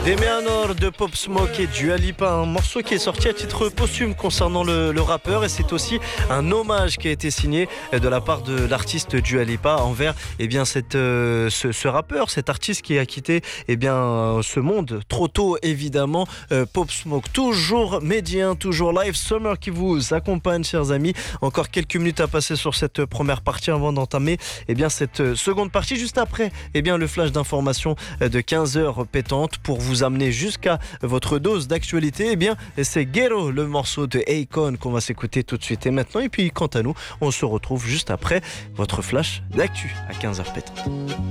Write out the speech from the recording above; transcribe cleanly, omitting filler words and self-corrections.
Demeanor de Pop Smoke et Dua Lipa, un morceau qui est sorti à titre posthume concernant le rappeur, et c'est aussi un hommage qui a été signé de la part de l'artiste Dua Lipa envers ce rappeur, cet artiste qui a quitté ce monde trop tôt évidemment. Pop Smoke, toujours médien, toujours live, Summer qui vous accompagne chers amis. Encore quelques minutes à passer sur cette première partie avant d'entamer cette seconde partie, juste après le flash d'information de 15h pétante pour vous amener jusqu'à votre dose d'actualité. C'est Ghetto, le morceau de Akon qu'on va s'écouter tout de suite et maintenant. Et puis quant à nous, on se retrouve juste après votre flash d'actu à 15h pétante.